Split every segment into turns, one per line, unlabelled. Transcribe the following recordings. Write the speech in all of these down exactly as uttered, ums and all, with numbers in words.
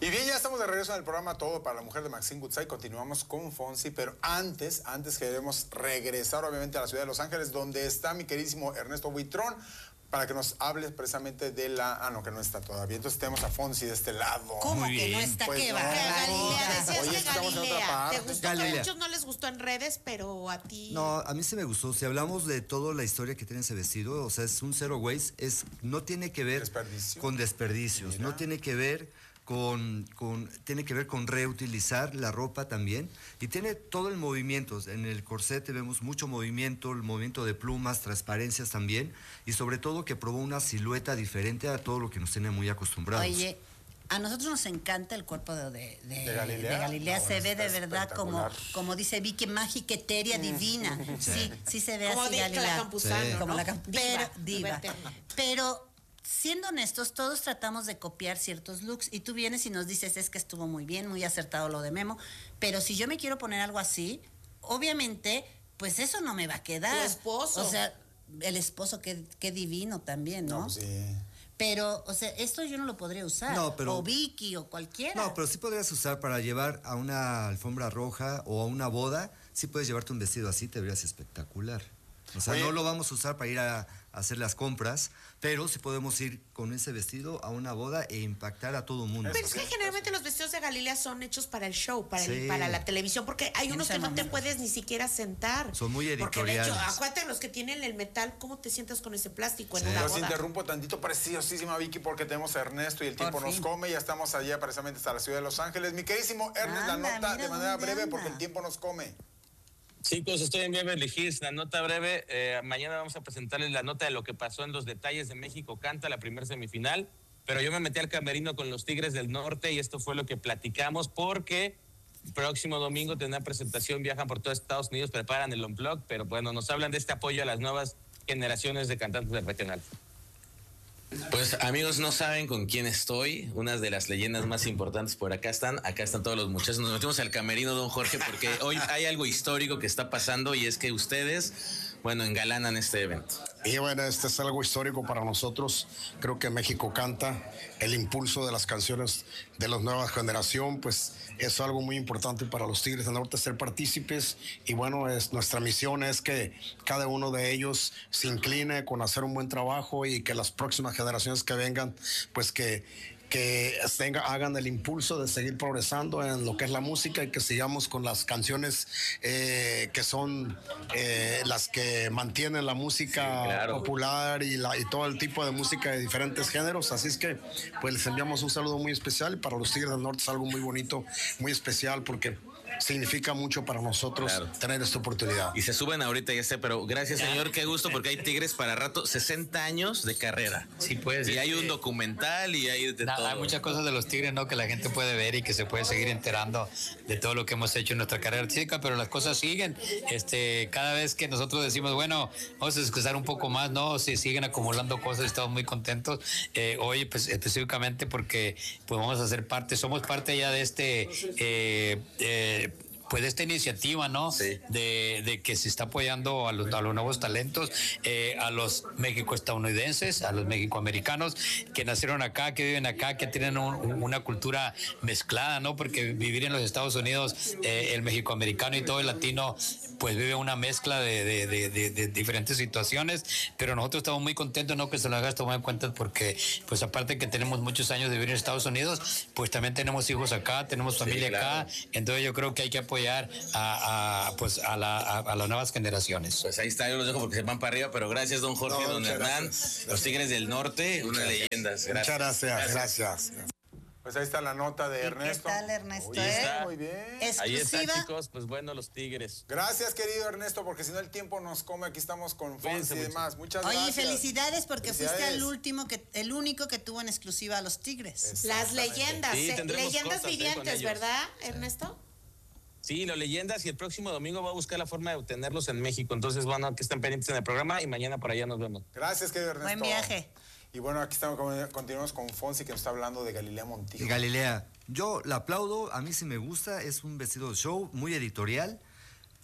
Y bien, ya estamos de regreso en el programa Todo para la Mujer de Maxine Goodside. Continuamos con Fonsi, pero antes, antes queremos regresar obviamente a la ciudad de Los Ángeles, donde está mi queridísimo Ernesto Buitrón, para que nos hable precisamente de la... Ah, no, que no está todavía. Entonces tenemos a Fonsi de este lado.
¿Cómo que no está?
Pues
¿Qué
no,
va?
Galilea, decías
Oye,
que
estamos en otra
Galilea.
parte.
Te gustó,
Galilea.
que a muchos no les gustó en redes, pero a ti...
No, a mí sí me gustó. Si hablamos de toda la historia que tiene ese vestido, o sea, es un zero waste, es, no tiene que ver
Desperdicio.
con desperdicios,
Mira.
no tiene que ver con, con, tiene que ver con reutilizar la ropa también, y tiene todo el movimiento. En el corsete vemos mucho movimiento, el movimiento de plumas, transparencias también, y sobre todo que probó una silueta diferente a todo lo que nos tiene muy acostumbrados.
Oye, a nosotros nos encanta el cuerpo de, de, de,
¿De Galilea?
de Galilea.
No,
Se ve
está
de verdad como,
espectacular.
como dice Vicky, mágica, etérea, divina. Sí, sí se ve
Como
así,
dice la
Galilea.
Campuzano,
Sí.
¿no?
Como la Camp-
Diva,
pero,
diva
diva.
eterna.
Pero siendo honestos, todos tratamos de copiar ciertos looks y tú vienes y nos dices, es que estuvo muy bien, muy acertado lo de Memo, pero si yo me quiero poner algo así, obviamente, pues eso no me va a quedar.
Tu esposo.
O sea, el esposo, qué, qué divino también, ¿no?
No, pues sí.
Pero, o sea, esto yo no lo podría usar.
No, pero-
O Vicky o cualquiera.
No, pero sí podrías usar para llevar a una alfombra roja o a una boda, sí puedes llevarte un vestido así, te verías espectacular. O sea,
Oye.
no lo vamos a usar para ir a, a hacer las compras, pero sí podemos ir con ese vestido a una boda e impactar a todo el mundo.
Pero es que generalmente los vestidos de Galilea son hechos para el show, para, el-
Sí.
para la televisión, porque hay
En
unos
ese
que no te
momento.
puedes ni siquiera sentar.
Son muy
Porque de hecho,
editoriales.
acuérdate los que tienen el metal, ¿cómo te sientas con ese plástico en
Sí.
una
Los
boda?
interrumpo tantito, preciosísima Vicky, porque tenemos a Ernesto y el
Por
tiempo nos
fin.
come. Ya estamos allá precisamente hasta la ciudad de Los Ángeles. Mi queridísimo Ernest, la
Anda,
nota
mira
de manera
dónde
breve,
anda.
porque el tiempo nos come.
Chicos, estoy en Beverly Hills, la nota breve. Eh, mañana vamos a presentarles la nota de lo que pasó en los detalles de México Canta, la primera semifinal. Pero yo me metí al camerino con los Tigres del Norte y esto fue lo que platicamos porque próximo domingo tendrán presentación, viajan por todo Estados Unidos, preparan el Unplugged, pero bueno, nos hablan de este apoyo a las nuevas generaciones de cantantes del regional. Pues amigos, no saben con quién estoy, unas de las leyendas más importantes por acá están, acá están todos los muchachos, nos metimos al camerino, don Jorge, porque hoy hay algo histórico que está pasando y es que ustedes, bueno, engalanan este evento.
Y bueno, este es algo histórico para nosotros. Creo que México Canta, el impulso de las canciones de la nueva generación, pues es algo muy importante para los Tigres del Norte ser partícipes. Y bueno, es, nuestra misión es que cada uno de ellos se incline con hacer un buen trabajo y que las próximas generaciones que vengan, pues que que tenga, hagan el impulso de seguir progresando en lo que es la música y que sigamos con las canciones eh, que son eh, las que mantienen la música
Sí, claro.
popular y, la, y todo el tipo de música de diferentes géneros. Así es que pues les enviamos un saludo muy especial y para los Tigres del Norte es algo muy bonito, muy especial porque significa mucho para nosotros
Claro.
tener esta oportunidad.
Y se suben ahorita, ya sé, pero gracias señor, qué gusto, porque hay Tigres para rato, sesenta años de carrera.
Sí, pues.
Y hay un documental y hay de
Na-
todo.
Hay muchas cosas de los Tigres, ¿no? Que la gente puede ver y que se puede seguir enterando de todo lo que hemos hecho en nuestra carrera artística, pero las cosas siguen. Este, cada vez que nosotros decimos, bueno, vamos a descansar un poco más, ¿no? Se siguen acumulando cosas, estamos muy contentos. Eh, hoy, pues, específicamente porque pues vamos a ser parte, somos parte ya de este eh, eh, pues de esta iniciativa, ¿no?
Sí.
De, de que se está apoyando a los, a los nuevos talentos, eh, a los México-estadounidenses, a los mexicoamericanos que nacieron acá, que viven acá, que tienen un- un- una cultura mezclada, ¿no? Porque vivir en los Estados Unidos, eh, el mexicoamericano y todo el latino, pues vive una mezcla de, de, de, de, de diferentes situaciones, pero nosotros estamos muy contentos, ¿no? Que se lo hagas tomar en cuenta porque, pues aparte que tenemos muchos años de vivir en Estados Unidos, pues también tenemos hijos acá, tenemos familia
claro.
acá, entonces yo creo que hay que apoyar a, a, pues a, la, a, a las nuevas generaciones.
Pues ahí está, yo los dejo porque se van para arriba, pero gracias don Jorge,
No,
don
muchas
Hernán,
gracias.
los Tigres del Norte, unas leyendas. Gracias.
Muchas gracias, gracias.
Pues ahí está la nota de
¿Y qué
Ernesto.
tal, Ernesto,
Oye,
eh?
está muy bien.
Ahí está,
Exclusiva.
chicos, pues bueno, los Tigres.
Gracias, querido Ernesto, porque si no el tiempo nos come. Aquí estamos con Fonsi
Cuídense
y
mucho.
demás. Muchas
Oye,
gracias.
felicidades porque fuiste
Felicidades.
el último que, el único que tuvo en exclusiva a los Tigres.
Las leyendas,
Sí,
eh,
tendremos
leyendas
cosas, eh, con
vivientes,
ellos.
¿verdad, Ernesto?
Sí, los leyendas y el próximo domingo va a buscar la forma de obtenerlos en México. Entonces, bueno, que estén pendientes en el programa y mañana por allá nos vemos.
Gracias, querido Ernesto.
Buen viaje.
Y bueno, aquí estamos, continuamos con Fonsi, que nos está hablando de Galilea Montijo.
Galilea, yo la aplaudo, a mí sí me gusta, es un vestido de show muy editorial,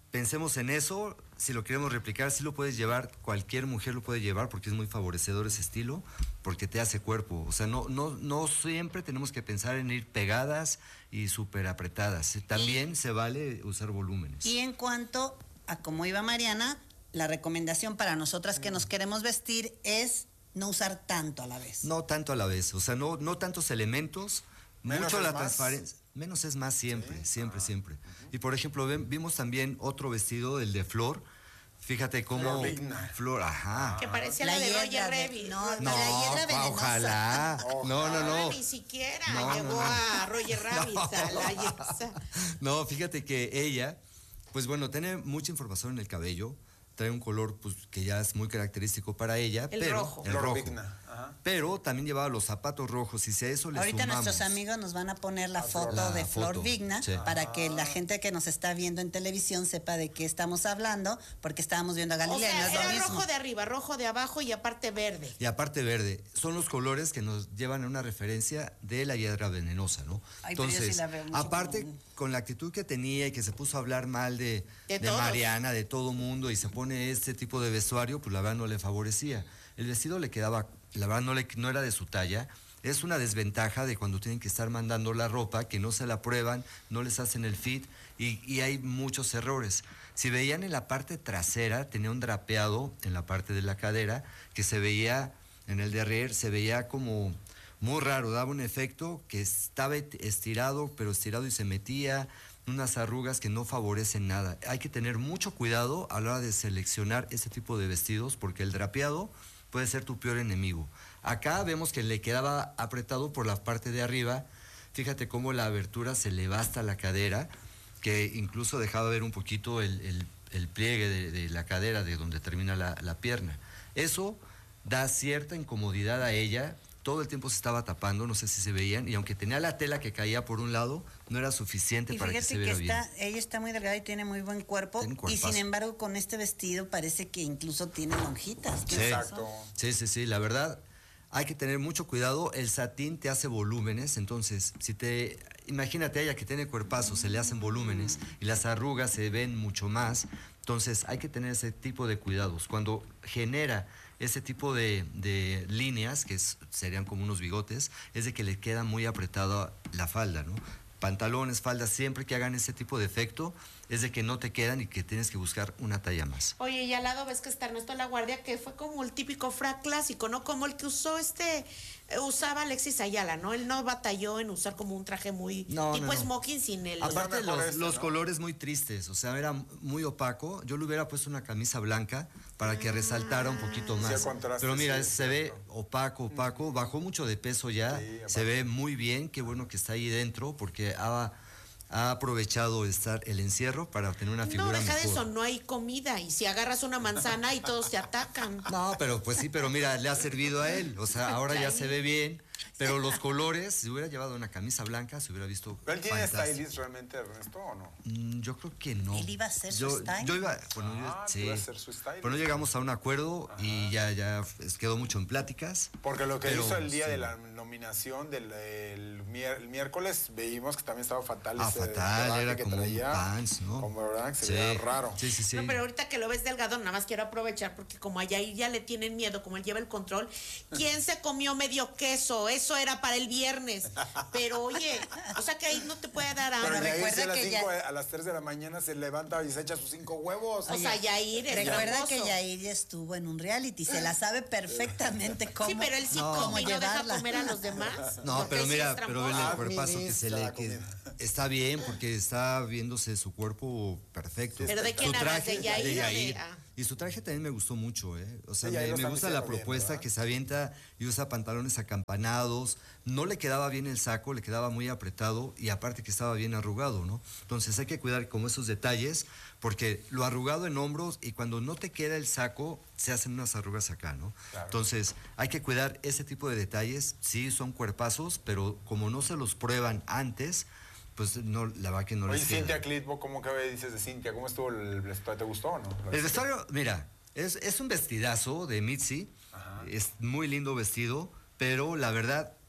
pensemos en eso. Si lo queremos replicar, sí lo puedes llevar, cualquier mujer lo puede llevar porque es muy favorecedor ese estilo, porque te hace cuerpo. O sea, no, no, no siempre tenemos que pensar en ir pegadas y súper apretadas. También y, se vale usar volúmenes.
Y en cuanto a cómo iba Mariana, la recomendación para nosotras que nos queremos vestir es no usar tanto a la vez.
No tanto a la vez, o sea, no, no tantos elementos,
menos
mucho la
más.
transparencia. Menos es más siempre, sí. siempre, ah, siempre.
Uh-huh.
Y por ejemplo, ven, vimos también otro vestido, el de Flor. Fíjate cómo...
Flor Vigna.
Flor, ajá.
Que parecía la, la de Roger Rabbit.
No,
no,
la
pa, ojalá. No, no, no.
Ni siquiera
no,
llegó
no, no.
a Roger Rabbit. No. A la
no, fíjate que ella, pues bueno, tiene mucha información en el cabello. Trae un color pues, que ya es muy característico para ella.
El
pero,
rojo.
El
Flor
rojo.
Vigna. Ajá.
Pero también llevaba los zapatos rojos y si a eso le
Ahorita
sumamos...
nuestros amigos nos van a poner la,
la
foto
la
de Flor
foto,
Vigna
sí.
para que la gente que nos está viendo en televisión sepa de qué estamos hablando, porque estábamos viendo a Galilea.
O sea,
no es
era
lo mismo.
rojo de arriba, rojo de abajo y aparte verde.
Y aparte verde. Son los colores que nos llevan a una referencia de la hiedra venenosa, ¿no?
Ay, pero yo
Entonces,
sí la veo mucho
aparte,
como...
con la actitud que tenía y que se puso a hablar mal de,
De
de
todos.
Mariana, de todo mundo, y se pone este tipo de vestuario, pues la verdad no le favorecía. El vestido le quedaba, la verdad no, le, no era de su talla. Es una desventaja de cuando tienen que estar mandando la ropa, que no se la prueban, no les hacen el fit y, y hay muchos errores. Si veían en la parte trasera, tenía un drapeado en la parte de la cadera que se veía, en el derrière, se veía como muy raro, daba un efecto que estaba estirado, pero estirado y se metía, unas arrugas que no favorecen nada. Hay que tener mucho cuidado a la hora de seleccionar este tipo de vestidos porque el drapeado puede ser tu peor enemigo. Acá vemos que le quedaba apretado por la parte de arriba. Fíjate cómo la abertura se le va hasta la cadera, que incluso dejaba ver un poquito el, el, el pliegue de, de la cadera, de donde termina la, la pierna. Eso da cierta incomodidad a ella. Todo el tiempo se estaba tapando, no sé si se veían, y aunque tenía la tela que caía por un lado, no era suficiente
y
para que se
que
viera
está,
bien.
ella está muy delgada y tiene muy buen cuerpo, y sin embargo con este vestido parece que incluso tiene lonjitas.
Sí,
exacto.
Sí, sí, sí, la verdad hay que tener mucho cuidado. El satín te hace volúmenes, entonces si te imagínate a ella que tiene cuerpazo, se le hacen volúmenes y las arrugas se ven mucho más, entonces hay que tener ese tipo de cuidados. Cuando genera ese tipo de, de líneas, que es, serían como unos bigotes, es de que le queda muy apretada la falda, ¿no? Pantalones, faldas, siempre que hagan ese tipo de efecto, es de que no te quedan y que tienes que buscar una talla más.
Oye, y al lado ves que está Ernesto La Guardia, que fue como el típico frac clásico, ¿no? Como el que usó este, eh, usaba Alexis Ayala, ¿no? Él no batalló en usar como un traje muy
no,
tipo
no, no.
smoking sin el...
Aparte los,
este,
los
¿no?
colores muy tristes, o sea, era muy opaco. Yo le hubiera puesto una camisa blanca para que resaltara un poquito más.
Sí, contraste,
pero mira,
sí,
se ve
cierto.
opaco, opaco, bajó mucho de peso ya,
Sí,
se ve muy bien, qué bueno que está ahí dentro, porque ha, ha aprovechado estar el encierro para tener una figura
No, deja
mejor.
de eso, no hay comida, y si agarras una manzana y todos te atacan.
No, pero pues sí, pero mira, le ha servido a él, o sea, ahora ya se ve bien. Pero los colores, si hubiera llevado una camisa blanca, se hubiera visto
¿Pero él tiene
fantástico.
stylist realmente, Ernesto, o no?
Mm, yo creo que no.
¿Él iba a ser su
yo,
stylist?
Yo iba, bueno, yo-
Ah,
sí.
iba a ser su stylist.
Pero no llegamos a un acuerdo y ya, ya pues, quedó mucho en pláticas.
Porque lo que
Pero,
hizo el día
sí.
de la nominación del el, mier- el miércoles, veíamos que también estaba fatal.
Ah,
ese
fatal,
traje
era
que
como un
traía,
pants, ¿no?
Como verdad que se
Sí.
veía raro.
Sí, sí, sí.
No, pero ahorita que lo ves delgado, nada más quiero aprovechar porque como a Yair ya le tienen miedo, como él lleva el control, ¿quién se comió medio queso? Eso era para el viernes. Pero oye, o sea que ahí no te puede dar
Pero
hambre.
Yair,
recuerda
si a, las
que
cinco,
ya-
a las tres de la mañana se levanta y se echa sus cinco huevos.
O sea, Yair es
Recuerda
tramposo.
que Yair ya estuvo en un reality, se la sabe perfectamente cómo.
Sí, pero él sí
No.
come y no deja
llevarla.
comer a los demás.
No,
porque
pero
él sí
mira,
es
pero
tramposo.
vele el cuerpazo que se
Administra
le...
la
que
comida.
está bien porque está viéndose su cuerpo perfecto.
¿Pero de quién
Su
hablas?
traje
¿De Yair o de-
Yair.
ah?
Y su traje también me gustó mucho, ¿eh? O sea,
Sí, Yair
me,
lo
me
está
gusta la
vistiendo bien,
propuesta
¿verdad?
que se avienta y usa pantalones acampanados. No le quedaba bien el saco, le quedaba muy apretado y aparte que estaba bien arrugado, ¿no? Entonces hay que cuidar como esos detalles porque lo arrugado en hombros y cuando no te queda el saco se hacen unas arrugas acá, ¿no?
Claro.
Entonces hay que cuidar ese tipo de detalles. Sí, son cuerpazos, pero como no se los prueban antes, pues no, la verdad que no
Oye,
les queda.
Cintia Clitbo, ¿cómo que dices de Cintia? ¿Cómo estuvo el vestuario? ¿Te gustó o no?
El vestuario, mira, es, es un vestidazo de Mitzi,
Ajá.
es muy lindo vestido, pero la verdad,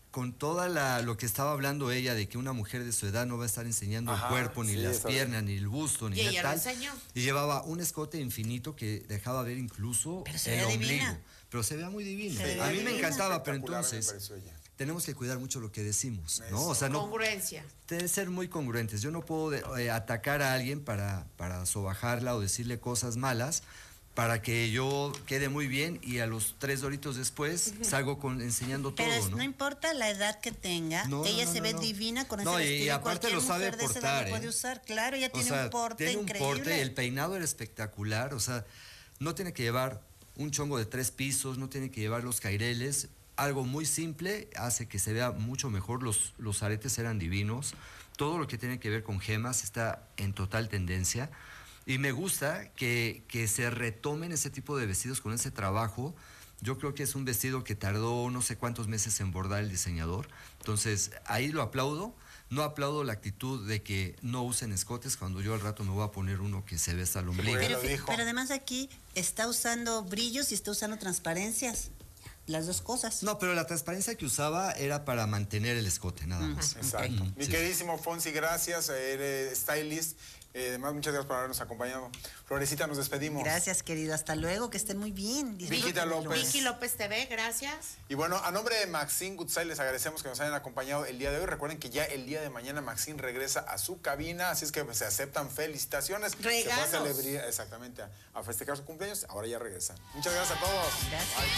con toda la, lo que estaba hablando ella de que una mujer de su edad no va a estar enseñando
Ajá,
el cuerpo, ni
sí,
las
está
piernas, ni el busto, ni
Y
nada
ella lo
tal.
enseñó.
Y llevaba un escote infinito que dejaba ver incluso
Pero se
el
veía
ombligo.
divina.
Pero se veía muy divina.
Se veía
A mí me
divina.
encantaba, pero
Espectacular, me
entonces
pareció ella.
tenemos que cuidar mucho lo que decimos, ¿no?
Eso.
O sea, no
Congruencia.
debe ser muy congruentes. Yo no puedo eh, atacar a alguien para, para sobajarla o decirle cosas malas para que yo quede muy bien y a los tres doritos después salgo con, enseñando
Pero
todo,
es-
¿no?
no importa la edad que tenga,
No,
ella
no,
se
no,
ve
no.
divina con
No,
ese
y- y
vestido.
aparte
Cualquier
lo sabe
mujer de esa edad
portar,
lo puede
¿eh?
usar, claro, ella
O
tiene
sea,
un porte
tiene un
increíble.
porte, el peinado era espectacular, o sea, no tiene que llevar un chongo de tres pisos, no tiene que llevar los caireles, algo muy simple hace que se vea mucho mejor, los, los aretes eran divinos, todo lo que tiene que ver con gemas está en total tendencia y me gusta que, que se retomen ese tipo de vestidos con ese trabajo. Yo creo que es un vestido que tardó no sé cuántos meses en bordar el diseñador, entonces ahí lo aplaudo. No aplaudo la actitud de que no usen escotes cuando yo al rato me voy a poner uno que se ve hasta el ombligo.
Bueno,
Pero,
lo
fi-
dijo.
pero además aquí está usando brillos y está usando transparencias. Las dos cosas.
No, pero la transparencia que usaba era para mantener el escote, nada más.
Exacto.
Ok.
Mi
Sí.
queridísimo Fonsi, gracias. Eres stylist. Eh, además, muchas gracias por habernos acompañado. Florecita, nos despedimos.
Gracias, querido. Hasta luego. Que estén muy bien.
Viquita
Disfrútenlo.
López.
Vicky López T V, gracias.
Y bueno, a nombre de Maxine Goodside les agradecemos que nos hayan acompañado el día de hoy. Recuerden que ya el día de mañana Maxine regresa a su cabina, así es que se aceptan felicitaciones.
Regalos.
Se fue a celebrar, exactamente, a, a festejar su cumpleaños. Ahora ya regresa. Muchas gracias a todos.
Gracias.
Bye.